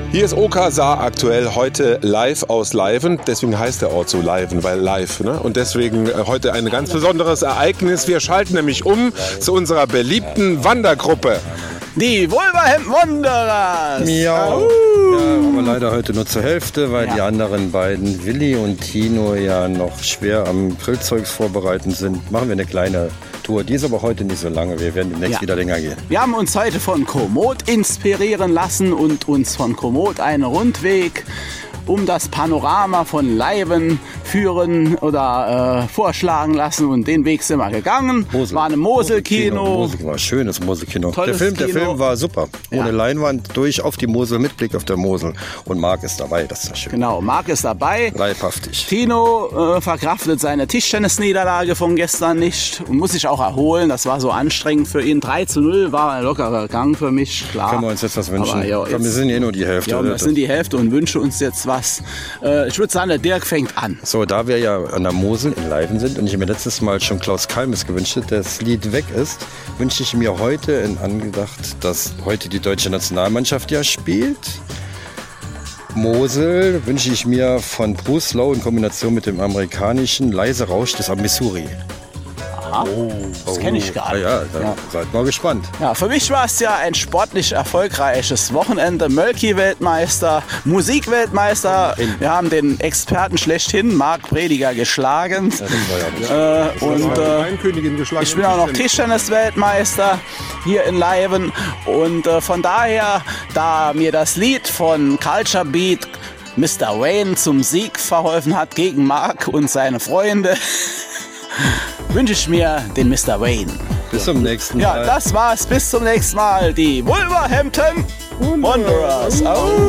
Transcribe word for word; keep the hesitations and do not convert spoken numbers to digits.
Hier ist O K Saar aktuell heute live aus Leiven. Deswegen heißt der Ort so Leiven, weil live. Ne? Und deswegen äh, heute ein ganz besonderes Ereignis. Wir schalten nämlich um zu unserer beliebten Wandergruppe. Die Wolverhampton Wanderers! Miau. Ja, aber leider heute nur zur Hälfte, weil ja. die anderen beiden, Willi und Tino, ja noch schwer am Grillzeugs vorbereiten sind. Machen wir eine kleine Tour. Die ist aber heute nicht so lange. Wir werden demnächst ja. wieder länger gehen. Wir haben uns heute von Komoot inspirieren lassen und uns von Komoot einen Rundweg um das Panorama von Leiven führen oder äh, vorschlagen lassen, und den Weg sind wir gegangen. Mosel. War ein Moselkino. Mosel war ein schönes Moselkino. Der Tolles Film, der Kino. Film war super. Ohne Ja. Leinwand, durch auf die Mosel, mit Blick auf der Mosel. Und Marc ist dabei, das ist schön. Genau, Marc ist dabei. Leibhaftig. Tino äh, verkraftet seine Tischtennisniederlage von gestern nicht und muss sich auch erholen. Das war so anstrengend für ihn. drei zu null war ein lockerer Gang für mich, klar. Können wir uns jetzt was wünschen? Aber, ja, Komm, wir sind eh nur die Hälfte. Ja, wir sind die Hälfte und wünschen uns jetzt was. Äh, ich würde sagen, der Dirk fängt an. So, da wir ja an der Mosel in Leiven sind und ich mir letztes Mal schon Klaus Kalmes gewünscht habe, das Lied weg ist, wünsche ich mir heute in Angedacht, dass heute die deutsche Nationalmannschaft ja spielt. Mosel wünsche ich mir von Bruce Lowe in Kombination mit dem amerikanischen Leise Rausch des Missouri. Aha, das kenne ich gar nicht. Ja, ja, dann Ja. seid mal gespannt. Ja, für mich war es ja ein sportlich erfolgreiches Wochenende. Mölki-Weltmeister, Musikweltmeister. Wir haben den Experten schlechthin, Marc Prediger, geschlagen. Ja, das war ja nicht. Äh, und äh, ich bin auch noch Tischtennis-Weltmeister hier in Leiven. Und äh, von daher, da mir das Lied von Culture Beat Mister Wayne zum Sieg verholfen hat gegen Marc und seine Freunde, wünsche ich mir den Mister Wayne. Bis zum nächsten Mal. Ja, das war's. Bis zum nächsten Mal. Die Wolverhampton Wanderers. Au.